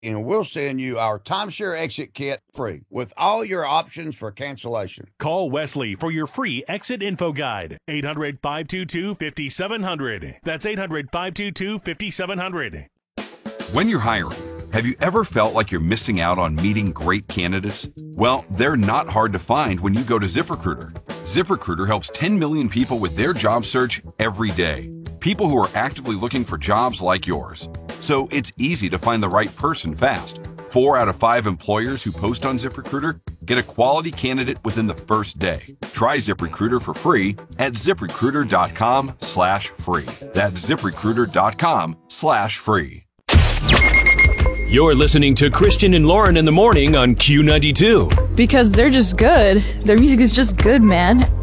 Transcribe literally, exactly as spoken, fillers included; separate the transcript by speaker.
Speaker 1: and we'll send you our timeshare exit kit free with all your options for cancellation.
Speaker 2: Call Wesley for your free exit info guide. eight hundred, five two two, five seven zero zero. That's eight hundred, five two two, five seven zero zero.
Speaker 3: When you're hiring, have you ever felt like you're missing out on meeting great candidates? Well, they're not hard to find when you go to ZipRecruiter. ZipRecruiter helps ten million people with their job search every day. People who are actively looking for jobs like yours. So it's easy to find the right person fast. Four out of five employers who post on ZipRecruiter get a quality candidate within the first day. Try ZipRecruiter for free at ZipRecruiter.com slash free. That's ZipRecruiter.com slash free.
Speaker 4: You're listening to Christian and Lauren in the morning on Q ninety-two.
Speaker 5: Because they're just good. Their music is just good, man.